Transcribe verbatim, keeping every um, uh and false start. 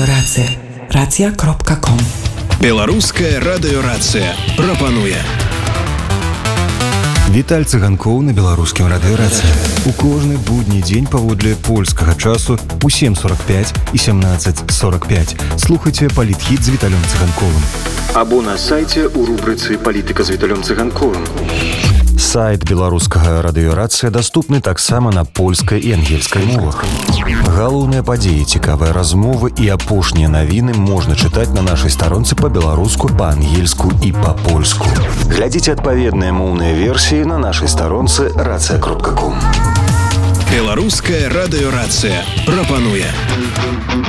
радыёрацыя. Рацыя кропка ком. Беларуская радыёрацыя прапануе. Віталь Цыганкоў на беларускім радыёрацыі. У кожны будні дзень паводле польскага часу у сем сорок пять і семнадцать сорок пять. Слухайце палітхіт з Віталем Цыганковым. Або на сайце у рубрыцы «Палітыка з Віталем Цыганковым». Сайт беларускага радыёрацыя даступны таксама на польскай і ангельскай мовах. Галоўныя падзеі, цікавыя размовы і апошнія навіны можна чытаць на нашай старонцы па-беларуску, па-ангельску і па-польску. Глядзіце адпаведныя моўныя версіі на нашай старонцы рацыя кропка ком. Беларуская радыёрацыя прапануе.